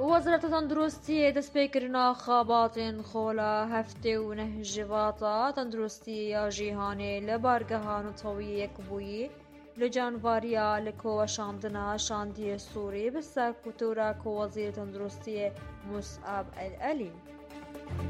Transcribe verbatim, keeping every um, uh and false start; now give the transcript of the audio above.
وەزارەتە تەندروستی دەستپێکردنا خاباتên خۆلا هەفتê û neh ji vata tenduristiyê ya jîhanê li bargeha Netewî Yekbûyî li canivariya li kuweşandina Şandiyê Sûrî bi serkûtûra Wezîrê Tenduristiyê Musab El Elî.